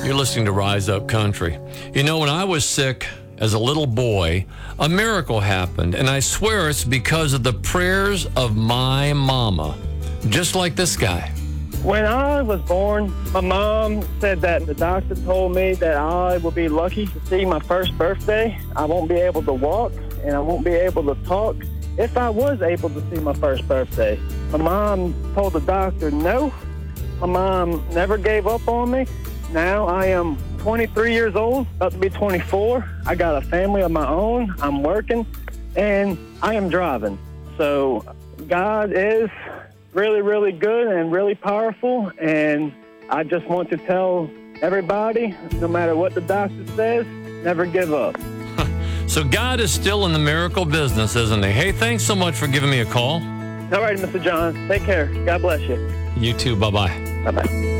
You're listening to Rise Up Country. You know, when I was sick as a little boy, a miracle happened, and I swear it's because of the prayers of my mama, just like this guy. When I was born, my mom said that the doctor told me that I would be lucky to see my first birthday. I won't be able to walk, and I won't be able to talk if I was able to see my first birthday. My mom told the doctor no. My mom never gave up on me. Now I am 23 years old, about to be 24. I got a family of my own. I'm working, and I am driving. So God is really, really good and really powerful, and I just want to tell everybody, no matter what the doctor says, never give up. So God is still in the miracle business, isn't he? Hey, thanks so much for giving me a call. All right, Mr. John. Take care. God bless you. You too. Bye-bye. Bye-bye.